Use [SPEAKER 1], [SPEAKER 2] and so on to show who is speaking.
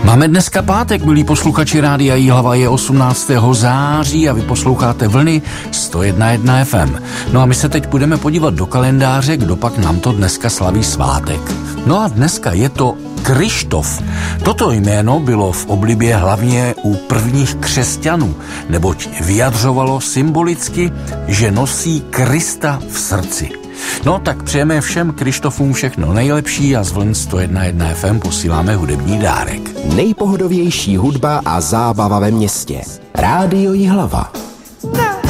[SPEAKER 1] Máme dneska pátek, milí posluchači Rádia Jihlava, je 18. září a vy posloucháte Vlny 101,1 FM. No a my se teď budeme podívat do kalendáře, kdo pak nám to dneska slaví svátek. No a dneska je to Krištof. Toto jméno bylo v oblibě hlavně u prvních křesťanů, neboť vyjadřovalo symbolicky, že nosí Krista v srdci. No tak přejeme všem Krištofům všechno nejlepší a z Vln 101,1 FM posíláme hudební dárek.
[SPEAKER 2] Nejpohodovější hudba a zábava ve městě. Rádio Jihlava.